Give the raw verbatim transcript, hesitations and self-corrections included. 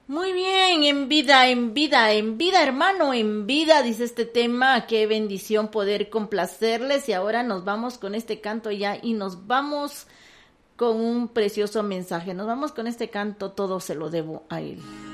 Muy bien, en vida, en vida, en vida, hermano, en vida, dice este tema. Qué bendición poder complacerles. Y ahora nos vamos con este canto ya y nos vamos con un precioso mensaje. Nos vamos con este canto, todo se lo debo a él.